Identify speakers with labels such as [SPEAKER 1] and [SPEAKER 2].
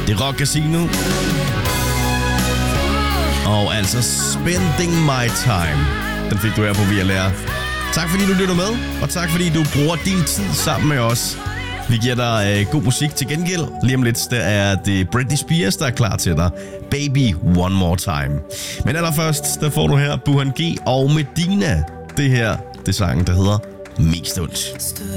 [SPEAKER 1] Det er Rock Casino. Og altså Spending My Time. Den fik du her på VLR. Tak fordi du lytter med, og tak fordi du bruger din tid sammen med os. Vi giver dig god musik til gengæld. Lige om lidt, der er det Britney Spears, der er klar til dig. Baby One More Time. Men allerførst, der får du her Buhan G og Medina. Det her, det er sangen, der hedder Mest Ondt.